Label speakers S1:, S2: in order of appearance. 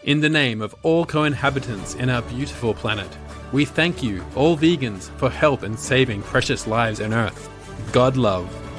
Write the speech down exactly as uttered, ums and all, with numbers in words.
S1: In the name of all co-inhabitants in our beautiful planet, we thank you, all vegans, for help in saving precious lives on Earth. God love.